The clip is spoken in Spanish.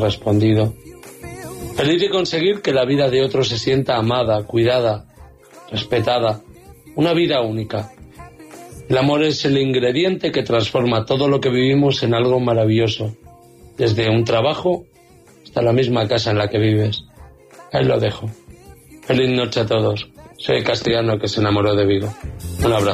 correspondido. Feliz de conseguir que la vida de otro se sienta amada, cuidada, respetada, una vida única. El amor es el ingrediente que transforma todo lo que vivimos en algo maravilloso, desde un trabajo hasta la misma casa en la que vives. Ahí lo dejo. Feliz noche a todos. Soy el castellano que se enamoró de Vigo. Un abrazo.